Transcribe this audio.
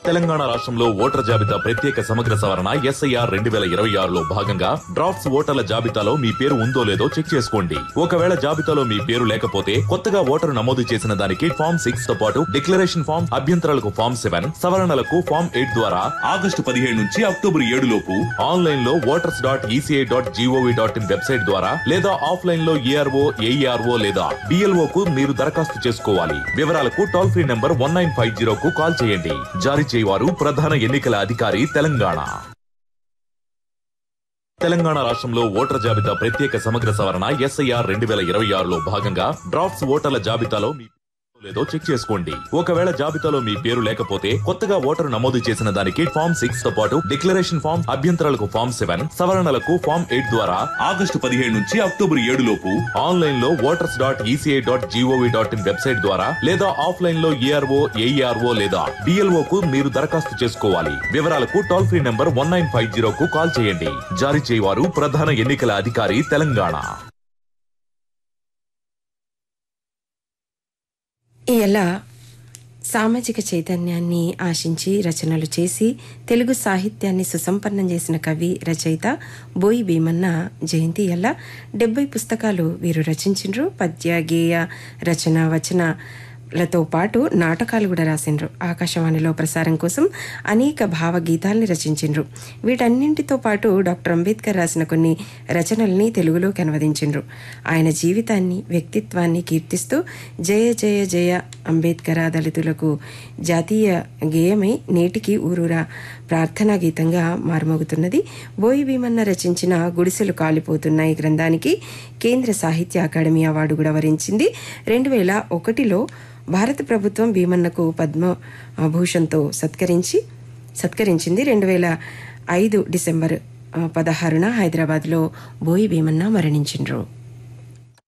తెలంగాణ రాష్ట్రంలో ఓటర్ల జాబితా ప్రత్యేక సమగ్ర సవరణ SIR 2026లో భాగంగా డ్రాఫ్ట్స్ ఓటర్ల జాబితాలో మీ పేరు ఉందో లేదో చెక్ చేసుకోండి. ఒకవేళ జాబితాలో మీ పేరు లేకపోతే కొత్తగా ఓటరు నమోదు చేసిన దానికి ఫామ్ 6 తో పాటు డిక్లరేషన్ ఫామ్, అభ్యంతరాలకు ఫామ్ 7, సవరణలకు ఫామ్ 8 ద్వారా ఆగస్టు 17 నుంచి అక్టోబర్ 7 లోపు ఆన్లైన్ లో voters.eci.gov.in వెబ్సైట్ ద్వారా లేదా ఆఫ్లైన్ లో ARO, AERO లేదా BLO కు మీరు దరఖాస్తు చేసుకోవాలి. వివరాలకు టోల్ ఫ్రీ నంబర్ 1950 కు కాల్ చేయండి. జారీ చేయవారు ప్రధాన ఎన్నికల అధికారి తెలంగాణ. తెలంగాణ రాష్ట్రంలో ఓటర్ల జాబితా ప్రత్యేక సమగ్ర సవరణ SIR 2026లో భాగంగా డ్రాఫ్ట్స్ ఓటర్ల జాబితాలో మీ లేదో చెక్ చేసుకోండి. ఒకవేళ జాబితాలో మీ పేరు లేకపోతే కొత్తగా ఓటరు నమోదు చేసిన దానికి ఫామ్ 6 తో పాటు డిక్లరేషన్ ఫామ్, అభ్యంతరాలకు ఫామ్ 7, సవరణలకు ఫామ్ 8 ద్వారా ఆగస్టు 17 నుంచి అక్టోబర్ 7 లోపు ఆన్లైన్ లో voters.eci.gov.in వెబ్సైట్ ద్వారా లేదా ఆఫ్లైన్ లో ARO, AERO లేదా BLO కు మీరు దరఖాస్తు చేసుకోవాలి. వివరాలకు టోల్ ఫ్రీ నంబర్ 1950 కు కాల్ చేయండి. జారీ చేయవారు ప్రధాన ఎన్నికల అధికారి తెలంగాణ. ఇలా సామాజిక చైతన్యాన్ని ఆశించి రచనలు చేసి తెలుగు సాహిత్యాన్ని సుసంపన్నం చేసిన కవి, రచయిత బోయి భీమన్న జయంతి. ఎలా 70 పుస్తకాలు వీరు రచించిండ్రు. పద్య, గేయ, రచన, వచనలతో పాటు నాటకాలు కూడా రాసిండ్రు. ఆకాశవాణిలో ప్రసారం కోసం అనేక భావగీతాల్ని రచించిండ్రు. వీటన్నింటితో పాటు డాక్టర్ అంబేద్కర్ రాసిన కొన్ని రచనల్ని తెలుగులోకి అనువదించిండ్రు. ఆయన జీవితాన్ని, వ్యక్తిత్వాన్ని కీర్తిస్తూ జయ జయ జయ అంబేద్కర దళితులకు జాతీయ గేయమై నేటికి ఊరూరా ప్రార్థనా గీతంగా మారుమోగుతున్నది. బోయి భీమన్న రచించిన గుడిసెలు కాలిపోతున్నాయి గ్రంథానికి కేంద్ర సాహిత్య అకాడమీ అవార్డు కూడా వరించింది. 2001లో భారత ప్రభుత్వం భీమన్నకు పద్మభూషణ్తో సత్కరించింది. 2005 డిసెంబర్ 16న హైదరాబాద్లో బోయి భీమన్న మరణించిండ్రు.